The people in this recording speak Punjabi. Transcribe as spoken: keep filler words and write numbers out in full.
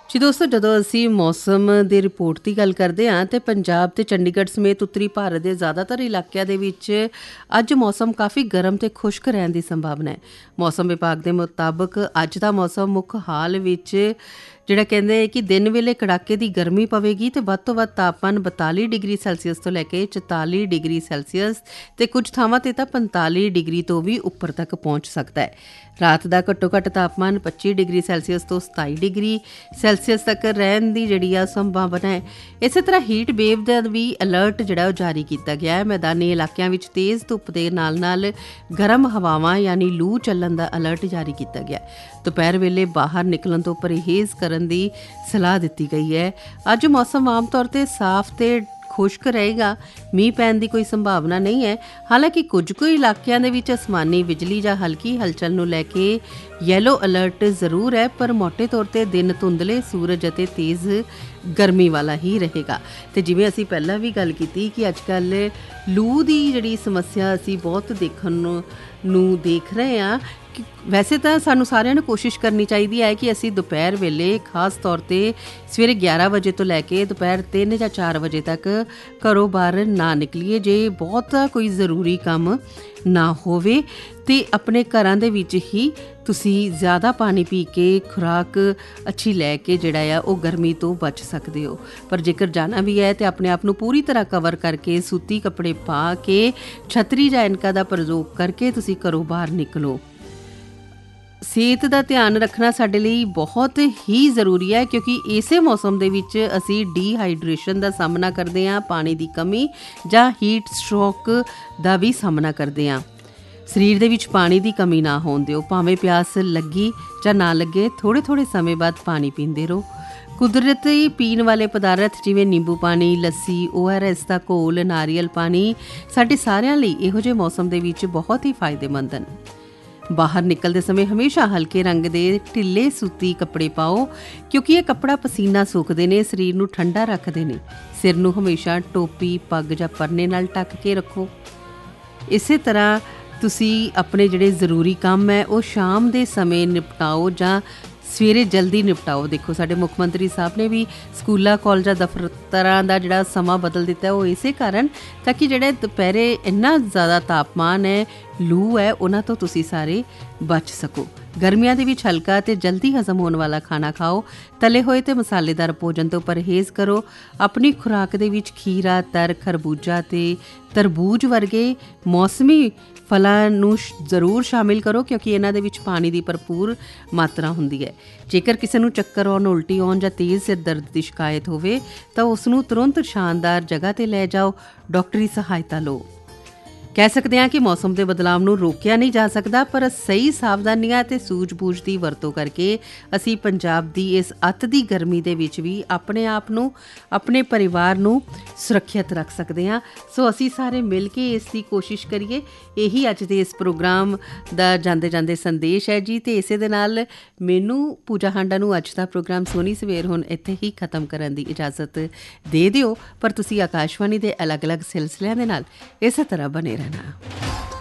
ਜੀ ਦੋਸਤੋ, ਜਦੋਂ ਅਸੀਂ ਮੌਸਮ ਦੀ ਰਿਪੋਰਟ ਦੀ ਗੱਲ ਕਰਦੇ ਹਾਂ ਤੇ ਪੰਜਾਬ ਤੇ ਚੰਡੀਗੜ੍ਹ ਸਮੇਤ ਉੱਤਰੀ ਭਾਰਤ ਦੇ ਜ਼ਿਆਦਾਤਰ ਇਲਾਕਿਆਂ ਦੇ ਵਿੱਚ ਅੱਜ ਮੌਸਮ ਕਾਫੀ ਗਰਮ ਤੇ ਖੁਸ਼ਕ ਰਹਿਣ ਦੀ ਸੰਭਾਵਨਾ ਹੈ। ਮੌਸਮ ਵਿਭਾਗ ਦੇ ਮੁਤਾਬਕ ਅੱਜ ਦਾ ਮੌਸਮ ਮੁੱਖ ਹਾਲ ਵਿੱਚ ਜਿਹੜਾ ਕਹਿੰਦੇ ਕਿ ਦਿਨ ਵੇਲੇ ਕੜਾਕੇ ਦੀ ਗਰਮੀ ਪਵੇਗੀ ਤੇ ਵੱਧ ਤੋਂ ਵੱਧ ਤਾਪਮਾਨ ਬਤਾਲੀ ਡਿਗਰੀ ਸੈਲਸੀਅਸ ਤੋਂ ਲੈ ਕੇ ਚੁਤਾਲੀ ਡਿਗਰੀ ਸੈਲਸੀਅਸ ਤੇ ਕੁਝ ਥਾਵਾਂ ਤੇ ਤਾਂ ਪੰਤਾਲੀ ਡਿਗਰੀ ਤੋਂ ਵੀ ਉੱਪਰ ਤੱਕ ਪਹੁੰਚ ਸਕਦਾ ਹੈ। ਰਾਤ ਦਾ ਘੱਟੋ ਘੱਟ ਤਾਪਮਾਨ ਪੱਚੀ ਡਿਗਰੀ ਸੈਲਸੀਅਸ ਤੋਂ ਸਤਾਈ ਡਿਗਰੀ ਸੈਲਸੀਅਸ ਤੱਕ ਰਹਿਣ ਦੀ ਜਿਹੜੀ ਆ ਸੰਭਾਵਨਾ ਹੈ। ਇਸੇ ਤਰ੍ਹਾਂ ਹੀਟ ਵੇਵ ਦਾ ਵੀ ਅਲਰਟ ਜਿਹੜਾ ਉਹ ਜਾਰੀ ਕੀਤਾ ਗਿਆ ਹੈ। ਮੈਦਾਨੀ ਇਲਾਕਿਆਂ ਵਿੱਚ ਤੇਜ਼ ਧੁੱਪ ਦੇ ਨਾਲ ਨਾਲ ਗਰਮ ਹਵਾਵਾਂ ਯਾਨੀ ਲੂ ਚੱਲਣ ਦਾ ਅਲਰਟ ਜਾਰੀ ਕੀਤਾ ਗਿਆ। ਦੁਪਹਿਰ ਵੇਲੇ ਬਾਹਰ ਨਿਕਲਣ ਤੋਂ ਪਰਹੇਜ਼ ਕਰਨ ਦੀ ਸਲਾਹ ਦਿੱਤੀ ਗਈ ਹੈ। ਅੱਜ ਮੌਸਮ ਆਮ ਤੌਰ 'ਤੇ ਸਾਫ਼ ਤੇ ਖੁਸ਼ਕ ਰਹੇਗਾ। ਮੀਂਹ ਪੈਣ ਦੀ ਕੋਈ ਸੰਭਾਵਨਾ ਨਹੀਂ ਹੈ। ਹਾਲਾਂਕਿ ਕੁਝ ਕੁ ਇਲਾਕਿਆਂ ਦੇ ਵਿੱਚ ਅਸਮਾਨੀ ਬਿਜਲੀ ਜਾਂ ਹਲਕੀ ਹਲਚਲ ਨੂੰ ਲੈ ਕੇ ਯੈਲੋ ਅਲਰਟ ਜ਼ਰੂਰ ਹੈ, ਪਰ ਮੋਟੇ ਤੌਰ 'ਤੇ ਦਿਨ ਧੁੰਦਲੇ ਸੂਰਜ ਅਤੇ ਤੇਜ਼ ਗਰਮੀ ਵਾਲਾ ਹੀ ਰਹੇਗਾ। ਅਤੇ ਜਿਵੇਂ ਅਸੀਂ ਪਹਿਲਾਂ ਵੀ ਗੱਲ ਕੀਤੀ ਕਿ ਅੱਜ ਕੱਲ੍ਹ ਲੂ ਦੀ ਜਿਹੜੀ ਸਮੱਸਿਆ ਅਸੀਂ ਬਹੁਤ ਦੇਖਣ ਨੂੰ ਨੂੰ ਦੇਖ ਰਹੇ ਹਾਂ। ਕਿ ਵੈਸੇ ਤਾਂ ਸਾਨੂੰ ਸਾਰਿਆਂ ਨੂੰ ਕੋਸ਼ਿਸ਼ ਕਰਨੀ ਚਾਹੀਦੀ ਹੈ ਕਿ ਅਸੀਂ ਦੁਪਹਿਰ ਵੇਲੇ ਖਾਸ ਤੌਰ 'ਤੇ ਸਵੇਰੇ ਗਿਆਰਾਂ ਵਜੇ ਤੋਂ ਲੈ ਕੇ ਦੁਪਹਿਰ ਤਿੰਨ ਜਾਂ ਚਾਰ ਵਜੇ ਤੱਕ ਘਰੋਂ ਬਾਹਰ ਨਾ ਨਿਕਲੀਏ, ਜੇ ਬਹੁਤਾ ਕੋਈ ਜ਼ਰੂਰੀ ਕੰਮ ਨਾ ਹੋਵੇ। ਅਤੇ ਆਪਣੇ ਘਰਾਂ ਦੇ ਵਿੱਚ ਹੀ ਤੁਸੀਂ ਜ਼ਿਆਦਾ ਪਾਣੀ ਪੀ ਕੇ ਖੁਰਾਕ ਅੱਛੀ ਲੈ ਕੇ ਜਿਹੜਾ ਆ ਉਹ ਗਰਮੀ ਤੋਂ ਬਚ ਸਕਦੇ ਹੋ। ਪਰ ਜੇਕਰ ਜਾਣਾ ਵੀ ਹੈ ਤਾਂ ਆਪਣੇ ਆਪ ਨੂੰ ਪੂਰੀ ਤਰ੍ਹਾਂ ਕਵਰ ਕਰਕੇ ਸੂਤੀ ਕੱਪੜੇ ਪਾ ਕੇ ਛਤਰੀ ਜਾਂ ਐਨਕਾਂ ਦਾ ਪ੍ਰਯੋਗ ਕਰਕੇ ਤੁਸੀਂ ਘਰੋਂ ਬਾਹਰ ਨਿਕਲੋ। ਸਿਹਤ ਦਾ ਧਿਆਨ ਰੱਖਣਾ ਸਾਡੇ ਲਈ ਬਹੁਤ ਹੀ ਜ਼ਰੂਰੀ ਹੈ, ਕਿਉਂਕਿ ਇਸੇ ਮੌਸਮ ਦੇ ਵਿੱਚ ਅਸੀਂ ਡੀਹਾਈਡਰੇਸ਼ਨ ਦਾ ਸਾਹਮਣਾ ਕਰਦੇ ਹਾਂ, ਪਾਣੀ ਦੀ ਕਮੀ ਜਾਂ ਹੀਟ ਸਟ੍ਰੋਕ ਦਾ ਵੀ ਸਾਹਮਣਾ ਕਰਦੇ ਹਾਂ। ਸਰੀਰ ਦੇ ਵਿੱਚ ਪਾਣੀ ਦੀ ਕਮੀ ਨਾ ਹੋਣ ਦਿਓ। ਭਾਵੇਂ ਪਿਆਸ ਲੱਗੀ ਜਾਂ ਨਾ ਲੱਗੇ, ਥੋੜ੍ਹੇ ਥੋੜ੍ਹੇ ਸਮੇਂ ਬਾਅਦ ਪਾਣੀ ਪੀਂਦੇ ਰਹੋ। ਕੁਦਰਤੀ ਪੀਣ ਵਾਲੇ ਪਦਾਰਥ ਜਿਵੇਂ ਨਿੰਬੂ ਪਾਣੀ, ਲੱਸੀ, ਓ ਆਰ ਐਸ ਦਾ ਘੋਲ, ਨਾਰੀਅਲ ਪਾਣੀ ਸਾਡੇ ਸਾਰਿਆਂ ਲਈ ਇਹੋ ਜਿਹੇ ਮੌਸਮ ਦੇ ਵਿੱਚ ਬਹੁਤ ਹੀ ਫਾਇਦੇਮੰਦ ਹਨ। ਬਾਹਰ ਨਿਕਲਦੇ ਸਮੇਂ ਹਮੇਸ਼ਾ ਹਲਕੇ ਰੰਗ ਦੇ ਢਿੱਲੇ ਸੂਤੀ ਕੱਪੜੇ ਪਾਓ, ਕਿਉਂਕਿ ਇਹ ਕੱਪੜਾ ਪਸੀਨਾ ਸੋਖਦੇ ਨੇ, ਸਰੀਰ ਨੂੰ ਠੰਡਾ ਰੱਖਦੇ ਨੇ। ਸਿਰ ਨੂੰ ਹਮੇਸ਼ਾ ਟੋਪੀ, ਪੱਗ ਜਾਂ ਪਰਨੇ ਨਾਲ ਢੱਕ ਕੇ ਰੱਖੋ। ਇਸੇ ਤਰ੍ਹਾਂ ਤੁਸੀਂ ਆਪਣੇ ਜਿਹੜੇ ਜ਼ਰੂਰੀ ਕੰਮ ਹੈ ਉਹ ਸ਼ਾਮ ਦੇ ਸਮੇਂ ਨਿਪਟਾਓ ਜਾਂ ਸਵੇਰੇ ਜਲਦੀ ਨਿਪਟਾਓ। ਦੇਖੋ, ਸਾਡੇ ਮੁੱਖ ਮੰਤਰੀ ਸਾਹਿਬ ਨੇ ਵੀ ਸਕੂਲਾਂ, ਕਾਲਜਾਂ, ਦਫ਼ਤਰਾਂ ਦਾ ਜਿਹੜਾ ਸਮਾਂ ਬਦਲ ਦਿੱਤਾ ਉਹ ਇਸੇ ਕਾਰਨ, ਤਾਂ ਕਿ ਜਿਹੜੇ ਦੁਪਹਿਰੇ ਇੰਨਾ ਜ਼ਿਆਦਾ ਤਾਪਮਾਨ ਹੈ, ਲੂ ਹੈ, ਉਹਨਾਂ ਤੋਂ ਤੁਸੀਂ ਸਾਰੇ ਬਚ ਸਕੋ। ਗਰਮੀਆਂ ਦੇ ਵਿੱਚ ਹਲਕਾ ਅਤੇ ਜਲਦੀ ਹਜ਼ਮ ਹੋਣ ਵਾਲਾ ਖਾਣਾ ਖਾਓ। ਤਲੇ ਹੋਏ ਅਤੇ ਮਸਾਲੇਦਾਰ ਭੋਜਨ ਤੋਂ ਪਰਹੇਜ਼ ਕਰੋ। ਆਪਣੀ ਖੁਰਾਕ ਦੇ ਵਿੱਚ ਖੀਰਾ, ਤਰ, ਖਰਬੂਜਾ ਅਤੇ ਤਰਬੂਜ ਵਰਗੇ ਮੌਸਮੀ ਫਲਾਂ ਨੂੰ ਜ਼ਰੂਰ ਸ਼ਾਮਿਲ ਕਰੋ, ਕਿਉਂਕਿ ਇਹਨਾਂ ਦੇ ਵਿੱਚ ਪਾਣੀ ਦੀ ਭਰਪੂਰ ਮਾਤਰਾ ਹੁੰਦੀ ਹੈ। ਜੇਕਰ ਕਿਸੇ ਨੂੰ ਚੱਕਰ ਆਉਣ, ਉਲਟੀ ਆਉਣ ਜਾਂ ਤੇਜ਼ ਸਿਰ ਦਰਦ ਦੀ ਸ਼ਿਕਾਇਤ ਹੋਵੇ ਤਾਂ ਉਸ ਨੂੰ ਤੁਰੰਤ ਸ਼ਾਨਦਾਰ ਜਗ੍ਹਾ 'ਤੇ ਲੈ ਜਾਓ, ਡਾਕਟਰੀ ਸਹਾਇਤਾ ਲਓ। ਕਹਿ ਸਕਦੇ ਹਾਂ ਕਿ ਮੌਸਮ ਦੇ ਬਦਲਾਵ ਨੂੰ ਰੋਕਿਆ ਨਹੀਂ ਜਾ ਸਕਦਾ, ਪਰ ਸਹੀ ਸਾਵਧਾਨੀਆਂ ਅਤੇ ਸੂਝ-ਬੂਝ ਦੀ ਵਰਤੋਂ ਕਰਕੇ ਅਸੀਂ ਪੰਜਾਬ ਦੀ ਇਸ ਅੱਤ ਦੀ ਗਰਮੀ ਦੇ ਵਿੱਚ ਵੀ ਆਪਣੇ ਆਪ ਨੂੰ, ਆਪਣੇ ਪਰਿਵਾਰ ਨੂੰ ਸੁਰੱਖਿਅਤ ਰੱਖ ਸਕਦੇ ਹਾਂ। ਸੋ ਅਸੀਂ ਸਾਰੇ ਮਿਲ ਕੇ ਇਸ ਦੀ ਕੋਸ਼ਿਸ਼ ਕਰੀਏ। ਇਹੀ ਅੱਜ ਦੇ ਇਸ ਪ੍ਰੋਗਰਾਮ ਦਾ ਜਾਂਦੇ ਜਾਂਦੇ ਸੰਦੇਸ਼ ਹੈ ਜੀ। ਅਤੇ ਇਸੇ ਦੇ ਨਾਲ ਮੈਨੂੰ ਪੂਜਾ ਹਾਂਡਾ ਨੂੰ ਅੱਜ ਦਾ ਪ੍ਰੋਗਰਾਮ ਸੋਹਣੀ ਸਵੇਰ ਹੁਣ ਇੱਥੇ ਹੀ ਖਤਮ ਕਰਨ ਦੀ ਇਜਾਜ਼ਤ ਦੇ ਦਿਓ, ਪਰ ਤੁਸੀਂ ਆਕਾਸ਼ਵਾਣੀ ਦੇ ਅਲੱਗ-ਅਲੱਗ ਸਿਲਸਿਲਿਆਂ ਦੇ ਨਾਲ ਇਸੇ ਤਰ੍ਹਾਂ ਬਣੇ ਰਹਿਣਾ।